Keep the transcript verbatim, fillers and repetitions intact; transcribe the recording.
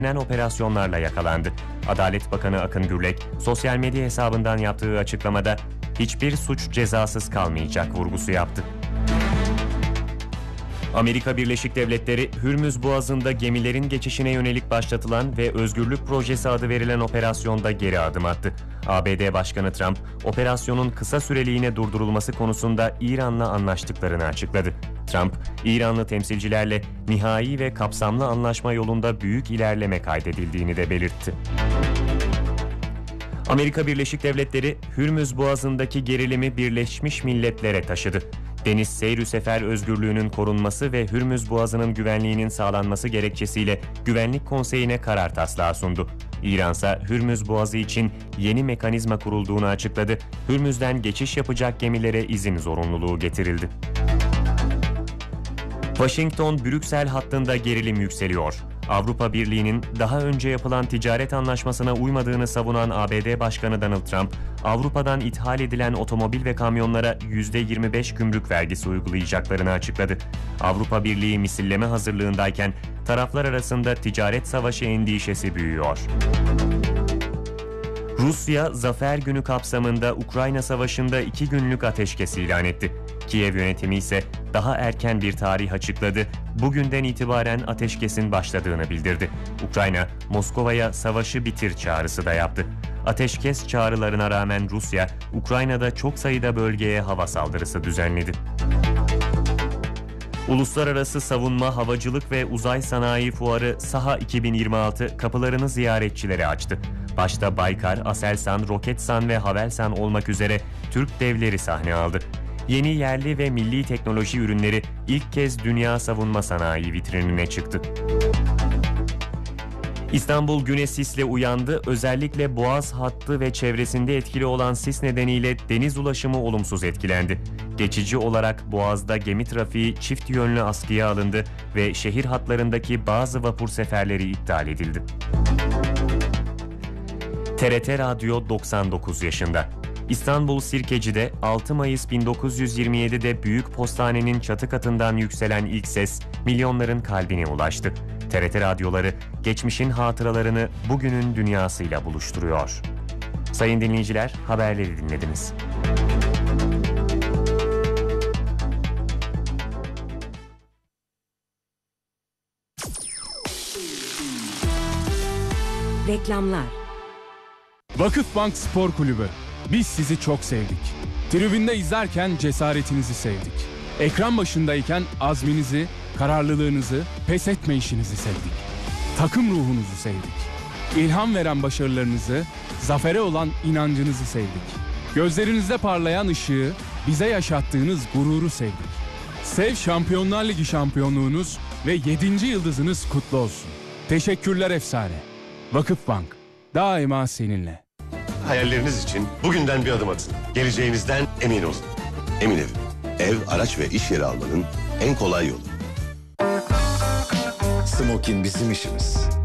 operasyonlarla yakalandı. Adalet Bakanı Akın Gürlek, sosyal medya hesabından yaptığı açıklamada hiçbir suç cezasız kalmayacak vurgusu yaptı. Amerika Birleşik Devletleri, Hürmüz Boğazı'nda gemilerin geçişine yönelik başlatılan ve Özgürlük Projesi adı verilen operasyonda geri adım attı. A B D Başkanı Trump, operasyonun kısa süreliğine durdurulması konusunda İran'la anlaştıklarını açıkladı. Trump, İranlı temsilcilerle nihai ve kapsamlı anlaşma yolunda büyük ilerleme kaydedildiğini de belirtti. Amerika Birleşik Devletleri, Hürmüz Boğazı'ndaki gerilimi Birleşmiş Milletler'e taşıdı. Deniz seyri sefer özgürlüğünün korunması ve Hürmüz Boğazı'nın güvenliğinin sağlanması gerekçesiyle Güvenlik Konseyi'ne karar taslağı sundu. İran ise Hürmüz Boğazı için yeni mekanizma kurulduğunu açıkladı. Hürmüz'den geçiş yapacak gemilere izin zorunluluğu getirildi. Washington-Brüksel hattında gerilim yükseliyor. Avrupa Birliği'nin daha önce yapılan ticaret anlaşmasına uymadığını savunan A B D Başkanı Donald Trump, Avrupa'dan ithal edilen otomobil ve kamyonlara yüzde yirmi beş gümrük vergisi uygulayacaklarını açıkladı. Avrupa Birliği misilleme hazırlığındayken taraflar arasında ticaret savaşı endişesi büyüyor. Rusya, Zafer Günü kapsamında Ukrayna Savaşı'nda iki günlük ateşkes ilan etti. Kiev yönetimi ise daha erken bir tarih açıkladı. Bugünden itibaren ateşkesin başladığını bildirdi. Ukrayna, Moskova'ya savaşı bitir çağrısı da yaptı. Ateşkes çağrılarına rağmen Rusya, Ukrayna'da çok sayıda bölgeye hava saldırısı düzenledi. Uluslararası Savunma, Havacılık ve Uzay Sanayi Fuarı SAHA iki bin yirmi altı kapılarını ziyaretçilere açtı. Başta Baykar, Aselsan, Roketsan ve Havelsan olmak üzere Türk devleri sahne aldı. Yeni yerli ve milli teknoloji ürünleri ilk kez dünya savunma sanayi vitrinine çıktı. İstanbul güne sisle uyandı. Özellikle Boğaz hattı ve çevresinde etkili olan sis nedeniyle deniz ulaşımı olumsuz etkilendi. Geçici olarak Boğaz'da gemi trafiği çift yönlü askıya alındı ve şehir hatlarındaki bazı vapur seferleri iptal edildi. T R T Radyo doksan dokuz yaşında. İstanbul Sirkeci'de altı Mayıs bin dokuz yüz yirmi yedi'de Büyük Postane'nin çatı katından yükselen ilk ses milyonların kalbine ulaştı. T R T radyoları geçmişin hatıralarını bugünün dünyasıyla buluşturuyor. Sayın dinleyiciler, haberleri dinlediniz. Reklamlar. Vakıfbank Spor Kulübü. Biz sizi çok sevdik. Tribünde izlerken cesaretinizi sevdik. Ekran başındayken azminizi, kararlılığınızı, pes etme işinizi sevdik. Takım ruhunuzu sevdik. İlham veren başarılarınızı, zafere olan inancınızı sevdik. Gözlerinizde parlayan ışığı, bize yaşattığınız gururu sevdik. Sev Şampiyonlar Ligi şampiyonluğunuz ve yedinci yıldızınız kutlu olsun. Teşekkürler efsane. Vakıfbank, daima seninle. Hayalleriniz için bugünden bir adım atın. Geleceğinizden emin olun. Emin Ev. Ev, araç ve iş yeri almanın en kolay yolu. Smokin bizim işimiz.